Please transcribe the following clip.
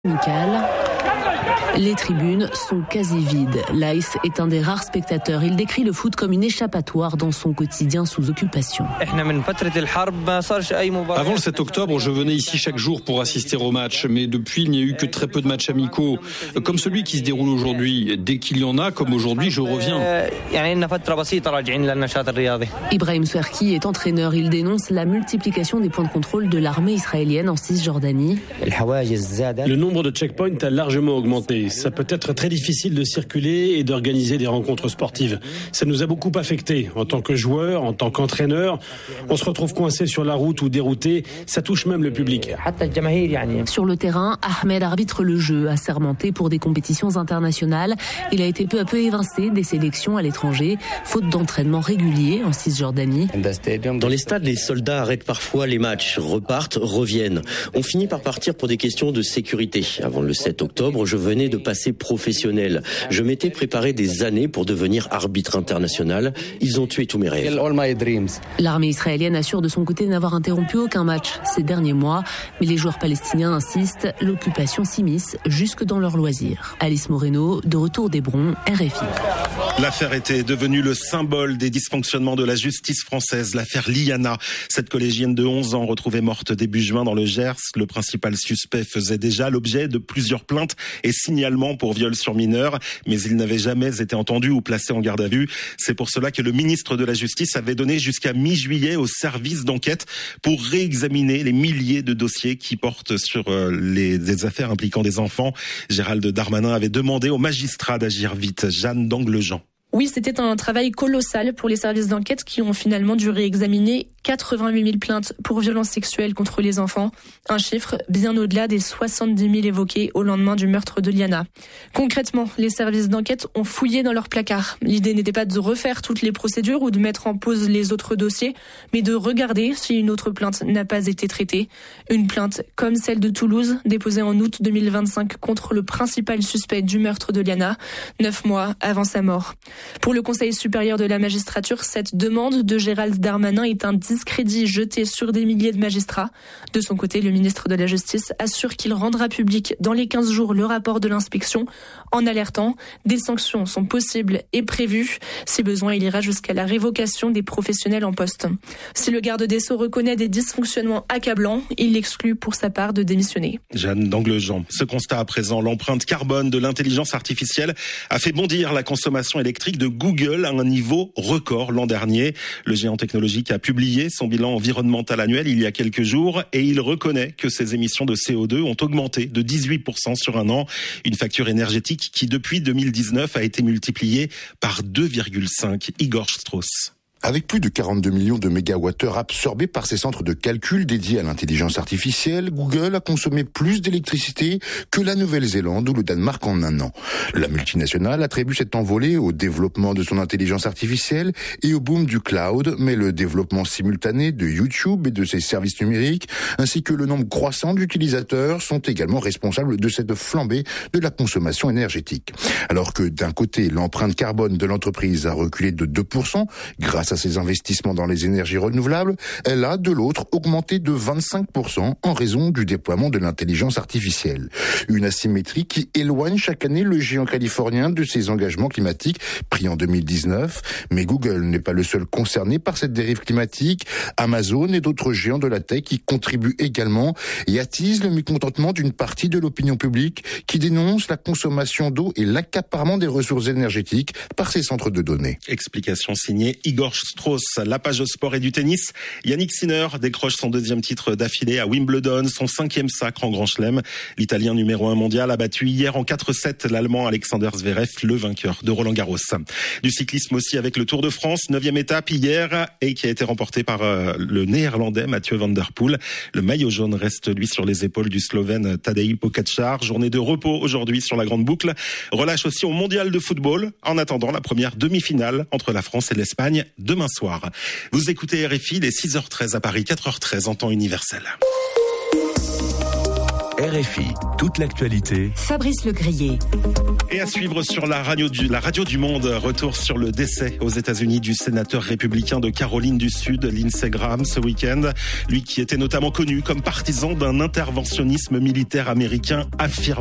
Amical. Les tribunes sont quasi vides. Laïs est un des rares spectateurs. Il décrit le foot comme une échappatoire dans son quotidien sous occupation. Avant le 7 octobre, je venais ici chaque jour pour assister aux matchs, mais depuis, il n'y a eu que très peu de matchs amicaux, comme celui qui se déroule aujourd'hui. Dès qu'il y en a, comme aujourd'hui, je reviens. Ibrahim Swerki est entraîneur. Il dénonce la multiplication des points de contrôle de l'armée israélienne en Cisjordanie. Le nombre de checkpoints a largement augmenté. Ça peut être très difficile de circuler et d'organiser des rencontres sportives. Ça nous a beaucoup affectés. En tant que joueur, en tant qu'entraîneur, on se retrouve coincé sur la route ou dérouté. Ça touche même le public. Sur le terrain, Ahmed arbitre le jeu, assermenté pour des compétitions internationales. Il a été peu à peu évincé des sélections à l'étranger, faute d'entraînement régulier en Cisjordanie. Dans les stades, les soldats arrêtent parfois les matchs, repartent, reviennent. On finit par partir pour des questions de sécurité. Avant le 7 octobre, je venais de passer professionnel. Je m'étais préparé des années pour devenir arbitre international. Ils ont tué tous mes rêves. L'armée israélienne assure de son côté n'avoir interrompu aucun match ces derniers mois, mais les joueurs palestiniens insistent, l'occupation s'immisce jusque dans leurs loisirs. Alice Moreno, de retour d'Hébron, RFI. L'affaire était devenue le symbole des dysfonctionnements de la justice française, l'affaire Liana. Cette collégienne de 11 ans retrouvée morte début juin dans le Gers. Le principal suspect faisait déjà l'objet de plusieurs plaintes et signalements pour viol sur mineur, mais il n'avait jamais été entendu ou placé en garde à vue. C'est pour cela que le ministre de la Justice avait donné jusqu'à mi-juillet au service d'enquête pour réexaminer les milliers de dossiers qui portent sur des affaires impliquant des enfants. Gérald Darmanin avait demandé aux magistrats d'agir vite. Jeanne d'Anglejean. Oui, c'était un travail colossal pour les services d'enquête qui ont finalement dû réexaminer 88 000 plaintes pour violences sexuelles contre les enfants. Un chiffre bien au-delà des 70 000 évoqués au lendemain du meurtre de Liana. Concrètement, les services d'enquête ont fouillé dans leurs placards. L'idée n'était pas de refaire toutes les procédures ou de mettre en pause les autres dossiers, mais de regarder si une autre plainte n'a pas été traitée. Une plainte comme celle de Toulouse, déposée en août 2025 contre le principal suspect du meurtre de Liana, 9 mois avant sa mort. Pour le Conseil supérieur de la magistrature, cette demande de Gérald Darmanin est un discrédit jeté sur des milliers de magistrats. De son côté, le ministre de la Justice assure qu'il rendra public dans les 15 jours le rapport de l'inspection en alertant des sanctions sont possibles et prévues. Si besoin, il ira jusqu'à la révocation des professionnels en poste. Si le garde des Sceaux reconnaît des dysfonctionnements accablants, il exclut pour sa part de démissionner. Jeanne d'Anglejean. Ce constat à présent, l'empreinte carbone de l'intelligence artificielle a fait bondir la consommation électrique de Google à un niveau record l'an dernier. Le géant technologique a publié son bilan environnemental annuel il y a quelques jours et il reconnaît que ses émissions de CO2 ont augmenté de 18% sur un an. Une facture énergétique qui depuis 2019 a été multipliée par 2,5. Igor Strauss. Avec plus de 42 millions de mégawattheures absorbés par ses centres de calcul dédiés à l'intelligence artificielle, Google a consommé plus d'électricité que la Nouvelle-Zélande ou le Danemark en un an. La multinationale attribue cette envolée au développement de son intelligence artificielle et au boom du cloud, mais le développement simultané de YouTube et de ses services numériques, ainsi que le nombre croissant d'utilisateurs sont également responsables de cette flambée de la consommation énergétique. Alors que d'un côté, l'empreinte carbone de l'entreprise a reculé de 2% grâce à ses investissements dans les énergies renouvelables, elle a, de l'autre, augmenté de 25% en raison du déploiement de l'intelligence artificielle. Une asymétrie qui éloigne chaque année le géant californien de ses engagements climatiques pris en 2019. Mais Google n'est pas le seul concerné par cette dérive climatique. Amazon et d'autres géants de la tech y contribuent également et attisent le mécontentement d'une partie de l'opinion publique qui dénonce la consommation d'eau et l'accaparement des ressources énergétiques par ces centres de données. Explication signée Igor Strauss. La page sport et du tennis. Yannick Sinner décroche son 2e titre d'affilée à Wimbledon, son 5e sacre en Grand Chelem. L'Italien numéro 1 mondial a battu hier en 4-7 l'Allemand Alexander Zverev, le vainqueur de Roland-Garros. Du cyclisme aussi avec le Tour de France, 9e étape hier et qui a été remportée par le Néerlandais Mathieu Van Der Poel. Le maillot jaune reste lui sur les épaules du Slovène Tadej Pogačar. Journée de repos aujourd'hui sur la grande boucle. Relâche aussi au mondial de football en attendant la première demi-finale entre la France et l'Espagne demain soir. Vous écoutez RFI, les 6h13 à Paris, 4h13 en temps universel. RFI, toute l'actualité. Fabrice Legrier. Et à suivre sur la radio du Monde, retour sur le décès aux États-Unis du sénateur républicain de Caroline du Sud, Lindsey Graham, ce week-end. Lui qui était notamment connu comme partisan d'un interventionnisme militaire américain affirmé.